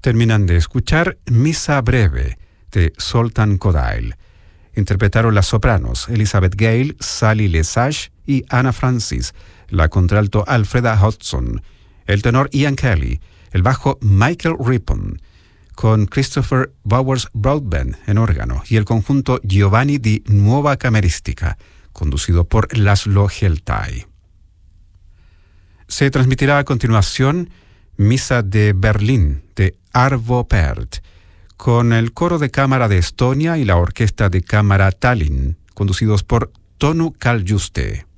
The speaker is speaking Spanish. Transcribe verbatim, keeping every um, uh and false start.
Terminan de escuchar Misa Breve de Zoltán Kodály. Interpretaron las sopranos Elizabeth Gale, Sally Lesage y Anna Francis, la contralto Alfreda Hodgson, el tenor Ian Kelly, el bajo Michael Rippon, con Christopher Bowers Broadbent en órgano, y el conjunto Giovanni di Nuova Cameristica, conducido por Laszlo Heltai. Se transmitirá a continuación Misa de Berlín de Arvo Pärt, con el coro de cámara de Estonia y la orquesta de cámara Tallinn, conducidos por Tonu Kaljuste.